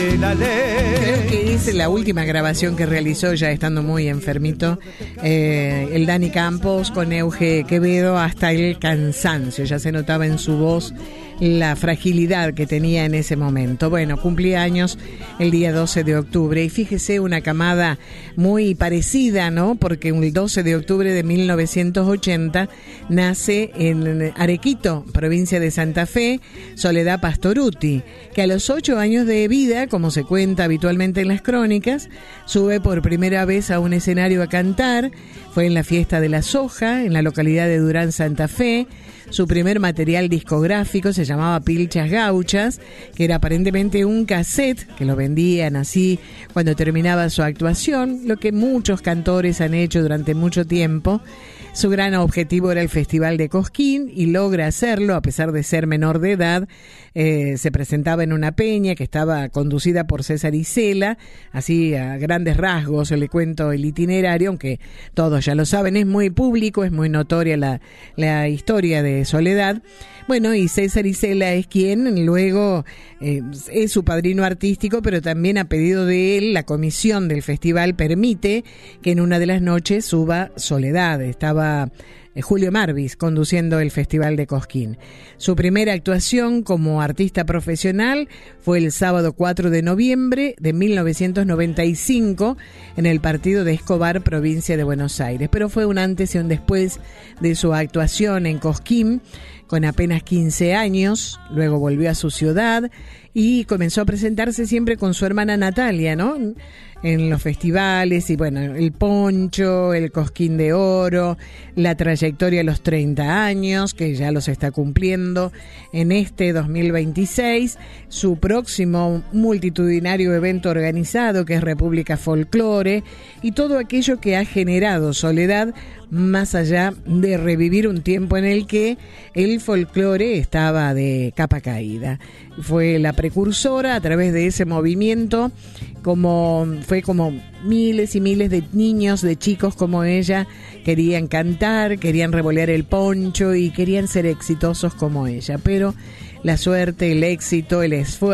de la ley. Creo que es la última grabación que realizó, ya estando muy enfermito, el Dani Campos con Euge Quevedo, hasta el cansancio. Ya se notaba en su voz la fragilidad que tenía en ese momento. Bueno, cumplía años el día 12 de octubre y fíjese, una camada muy parecida, ¿no? Porque el 12 de octubre de 1980 nace en Arequito, provincia de Santa Fe, Soledad Pastorutti, que a los 8 años de vida, como se cuenta habitualmente en las crónicas, sube por primera vez a un escenario a cantar. Fue en la Fiesta de la Soja, en la localidad de Durán, Santa Fe. Su primer material discográfico se llamaba Pilchas Gauchas, que era aparentemente un cassette que lo vendían así cuando terminaba su actuación, lo que muchos cantores han hecho durante mucho tiempo. Su gran objetivo era el Festival de Cosquín y logra hacerlo a pesar de ser menor de edad. Se presentaba en una peña que estaba conducida por César Isela, así a grandes rasgos le cuento el itinerario, aunque todos ya lo saben, es muy público, es muy notoria la historia de Soledad. Bueno, y César Isela es quien luego es su padrino artístico, pero también a pedido de él, la comisión del festival permite que en una de las noches suba Soledad. Estaba Julio Marvis conduciendo el Festival de Cosquín. Su primera actuación como artista profesional fue el sábado 4 de noviembre de 1995 en el partido de Escobar, provincia de Buenos Aires. Pero fue un antes y un después de su actuación en Cosquín. Con apenas 15 años, luego volvió a su ciudad y comenzó a presentarse siempre con su hermana Natalia, ¿no? En los festivales, y bueno, el Poncho, el Cosquín de Oro, la trayectoria a los 30 años, que ya los está cumpliendo en este 2026, su próximo multitudinario evento organizado, que es República Folclore, y todo aquello que ha generado Soledad, más allá de revivir un tiempo en el que el folclore estaba de capa caída. Fue la precursora a través de ese movimiento, como miles y miles de niños, de chicos como ella, querían cantar, querían revolear el poncho y querían ser exitosos como ella. Pero la suerte, el éxito, el esfuerzo